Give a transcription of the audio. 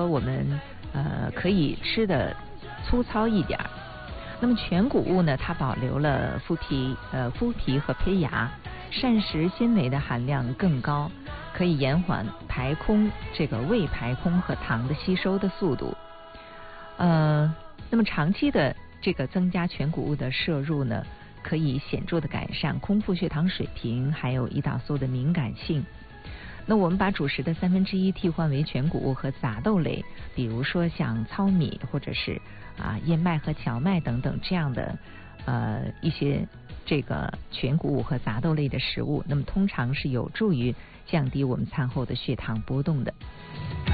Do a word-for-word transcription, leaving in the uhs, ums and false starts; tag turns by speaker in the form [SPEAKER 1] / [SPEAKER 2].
[SPEAKER 1] 说我们呃可以吃的粗糙一点。那么全谷物呢，它保留了麸皮、呃麸皮和胚芽，膳食纤维的含量更高，可以延缓排空这个胃排空和糖的吸收的速度。呃，那么长期的这个增加全谷物的摄入呢，可以显著的改善空腹血糖水平，还有胰岛素的敏感性。那我们把主食的三分之一替换为全谷物和杂豆类，比如说像糙米或者是啊燕麦和荞麦等等这样的呃一些这个全谷物和杂豆类的食物，那么通常是有助于降低我们餐后的血糖波动的。